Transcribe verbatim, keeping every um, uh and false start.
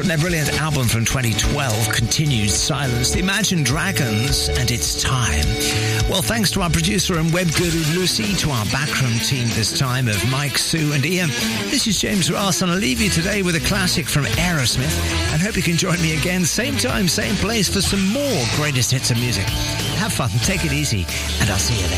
from their brilliant album from twenty twelve, Continued Silence, the Imagine Dragons, and It's Time. Well, thanks to our producer and web guru Lucy, to our backroom team this time of Mike, Sue and Ian. This is James Ross, and I'll leave you today with a classic from Aerosmith, and hope you can join me again, same time, same place, for some more greatest hits of music. Have fun, take it easy, and I'll see you then.